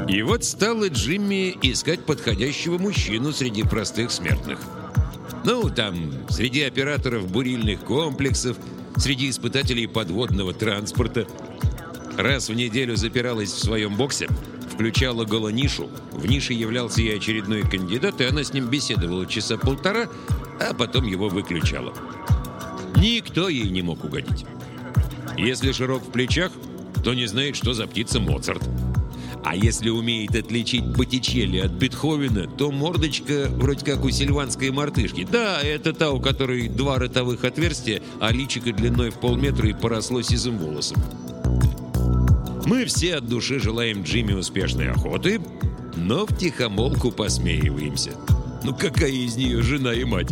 И вот стало Джимми искать подходящего мужчину среди простых смертных. Ну, там, среди операторов бурильных комплексов, среди испытателей подводного транспорта. Раз в неделю запиралась в своем боксе, включала голонишу. В нише являлся ей очередной кандидат, и она с ним беседовала часа полтора, а потом его выключала. Никто ей не мог угодить. Если широк в плечах, то не знает, что за птица Моцарт. А если умеет отличить Боттичелли от Бетховена, то мордочка вроде как у сильванской мартышки. Да, это та, у которой 2 ротовых отверстия, а личико длиной в полметра и поросло сизым волосом. Мы все от души желаем Джимми успешной охоты, но втихомолку посмеиваемся. Ну какая из нее жена и мать?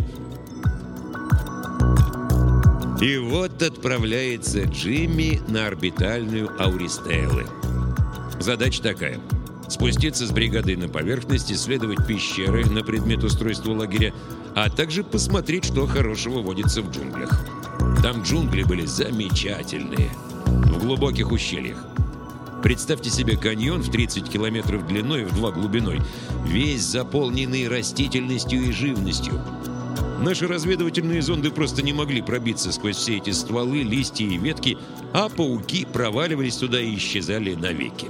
И вот отправляется Джимми на орбитальную Ауристеллы. Задача такая: спуститься с бригадой на поверхность, исследовать пещеры на предмет устройства лагеря, а также посмотреть, что хорошего водится в джунглях. Там джунгли были замечательные, в глубоких ущельях. Представьте себе каньон в 30 километров длиной и в 2 глубиной, весь заполненный растительностью и живностью. Наши разведывательные зонды просто не могли пробиться сквозь все эти стволы, листья и ветки, а пауки проваливались туда и исчезали навеки.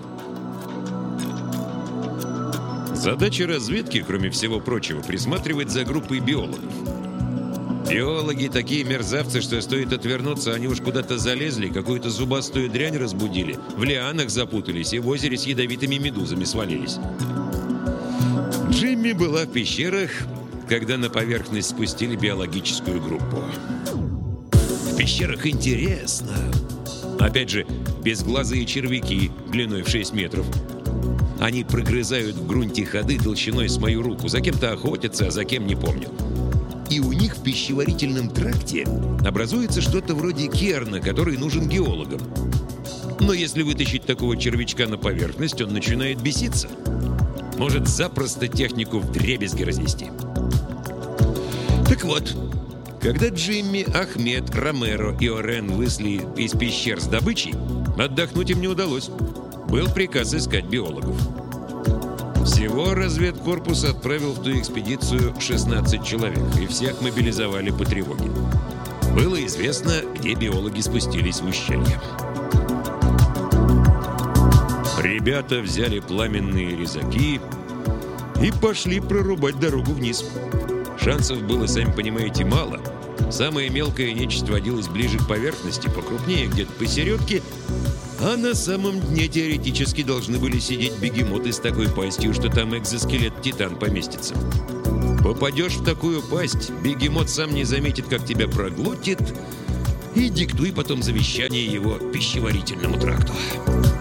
Задача разведки, кроме всего прочего, присматривать за группой биологов. Биологи такие мерзавцы, что стоит отвернуться, они уж куда-то залезли, какую-то зубастую дрянь разбудили, в лианах запутались и в озере с ядовитыми медузами свалились. Джимми была в пещерах, когда на поверхность спустили биологическую группу. В пещерах интересно. Опять же, безглазые червяки длиной в 6 метров. Они прогрызают в грунте ходы толщиной с мою руку, за кем-то охотятся, а за кем не помню. И у них в пищеварительном тракте образуется что-то вроде керна, который нужен геологам. Но если вытащить такого червячка на поверхность, он начинает беситься. Может запросто технику вдребезги разнести. Так вот, когда Джимми, Ахмед, Ромеро и Орен вышли из пещер с добычей, отдохнуть им не удалось. Был приказ искать биологов. Всего разведкорпус отправил в ту экспедицию 16 человек, и всех мобилизовали по тревоге. Было известно, где биологи спустились в ущелье. Ребята взяли пламенные резаки и пошли прорубать дорогу вниз. Шансов было, сами понимаете, мало. Самая мелкая нечисть водилась ближе к поверхности, покрупнее где-то посередке, а на самом дне теоретически должны были сидеть бегемоты с такой пастью, что там экзоскелет-титан поместится. Попадешь в такую пасть, бегемот сам не заметит, как тебя проглотит, и диктуй потом завещание его пищеварительному тракту.